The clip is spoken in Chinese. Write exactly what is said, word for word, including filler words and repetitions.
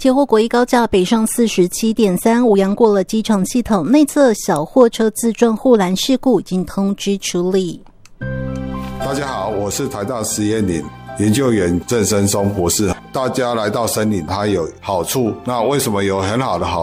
接获国一高架北上 四十七点三 五杨过了机场系统内侧小货车自撞护栏事故已经通知处理。 大家好，我是台大实验林研究员郑生松博士。大家来到森林它有好处，那为什么有很好的好